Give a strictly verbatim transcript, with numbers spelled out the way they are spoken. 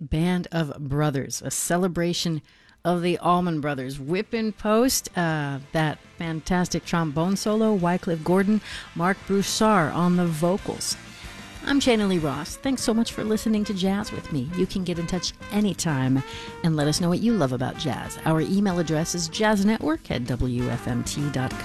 Band of Brothers, a celebration of the Allman Brothers. Whippin' Post, uh, that fantastic trombone solo, Wycliffe Gordon, Mark Broussard on the vocals. I'm Shana Lee Ross. Thanks so much for listening to Jazz with me. You can get in touch anytime and let us know what you love about jazz. Our email address is jazznetwork at w f m t dot com.